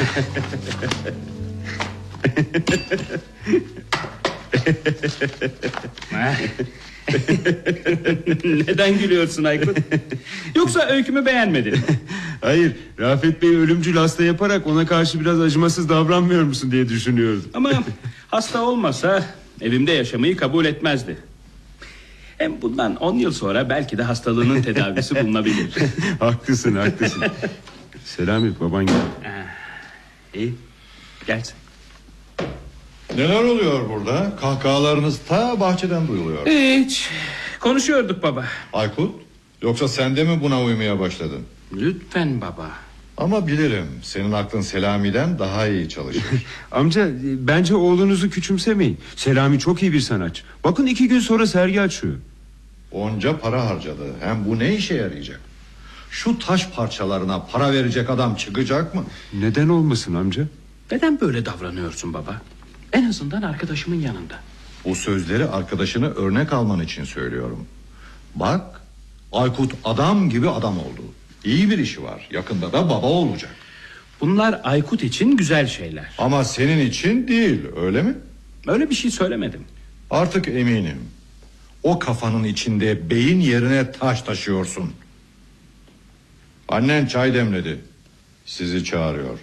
Neden gülüyorsun Aykut? Yoksa öykümü beğenmedin mi? Hayır, Rafet Bey ölümcül hasta yaparak ona karşı biraz acımasız davranmıyor musun diye düşünüyordum. Ama hasta olmasa evimde yaşamayı kabul etmezdi. Hem bundan 10 yıl sonra belki de hastalığının tedavisi bulunabilir. Haklısın. Selami, baban geldi. İyi, gelsin. Neler oluyor burada? Kahkahalarınız ta bahçeden duyuluyor. Hiç, konuşuyorduk baba. Aykut, yoksa sen de mi buna uymaya başladın? Lütfen baba. Ama bilirim, senin aklın Selami'den daha iyi çalışır. Amca, bence oğlunuzu küçümsemeyin. Selami çok iyi bir sanatçı. Bakın 2 gün sonra sergi açıyor. Onca para harcadı. Hem bu ne işe yarayacak? Şu taş parçalarına para verecek adam çıkacak mı? Neden olmasın amca? Neden böyle davranıyorsun baba? En azından arkadaşımın yanında. Bu sözleri arkadaşını örnek alman için söylüyorum. Bak, Aykut adam gibi adam oldu. İyi bir işi var. Yakında da baba olacak. Bunlar Aykut için güzel şeyler. Ama senin için değil, öyle mi? Öyle bir şey söylemedim. Artık eminim. O kafanın içinde beyin yerine taş taşıyorsun. Annen çay demledi. Sizi çağırıyor.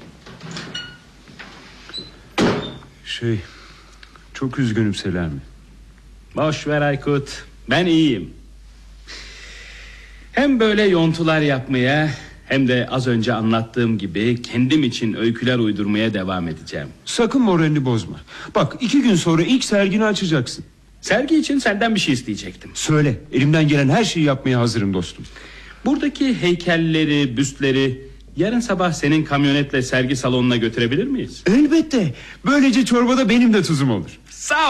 Çok üzgünüm Selami. Boş ver Aykut, ben iyiyim. Hem böyle yontular yapmaya, hem de az önce anlattığım gibi kendim için öyküler uydurmaya devam edeceğim. Sakın moralini bozma. Bak 2 gün sonra ilk sergini açacaksın. Sergi için senden bir şey isteyecektim. Söyle, elimden gelen her şeyi yapmaya hazırım dostum. Buradaki heykelleri, büstleri yarın sabah senin kamyonetle sergi salonuna götürebilir miyiz? Elbette. Böylece çorbada benim de tuzum olur. Sağ ol.